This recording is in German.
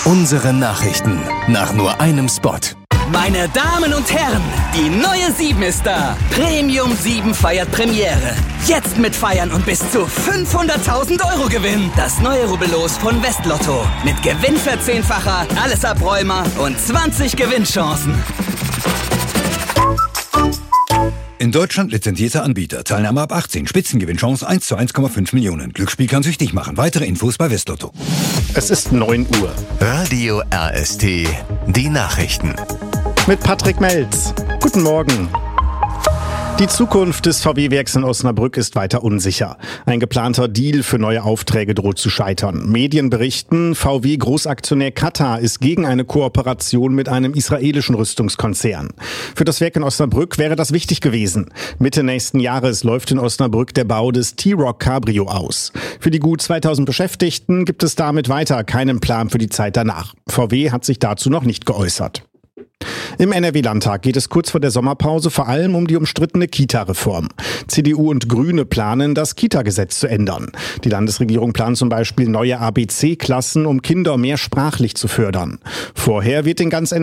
Unsere Nachrichten nach nur einem Spot. Meine Damen und Herren, die neue 7 ist da. Premium 7 feiert Premiere. Jetzt mit Feiern und bis zu 500.000 Euro Gewinn. Das neue Rubbellos von Westlotto. Mit Gewinnverzehnfacher, alles Abräumer und 20 Gewinnchancen. In Deutschland lizenzierter Anbieter. Teilnahme ab 18. Spitzengewinnchance 1 zu 1,5 Millionen. Glücksspiel kann süchtig machen. Weitere Infos bei Westlotto. Es ist 9 Uhr. Radio RST. Die Nachrichten. Mit Patrick Melz. Guten Morgen. Die Zukunft des VW-Werks in Osnabrück ist weiter unsicher. Ein geplanter Deal für neue Aufträge droht zu scheitern. Medien berichten, VW-Großaktionär Katar ist gegen eine Kooperation mit einem israelischen Rüstungskonzern. Für das Werk in Osnabrück wäre das wichtig gewesen. Mitte nächsten Jahres läuft in Osnabrück der Bau des T-Roc Cabrio aus. Für die gut 2000 Beschäftigten gibt es damit weiter keinen Plan für die Zeit danach. VW hat sich dazu noch nicht geäußert. Im NRW-Landtag geht es kurz vor der Sommerpause vor allem um die umstrittene Kita-Reform. CDU und Grüne planen, das Kita-Gesetz zu ändern. Die Landesregierung plant zum Beispiel neue ABC-Klassen, um Kinder mehr sprachlich zu fördern. Vorher wird in ganz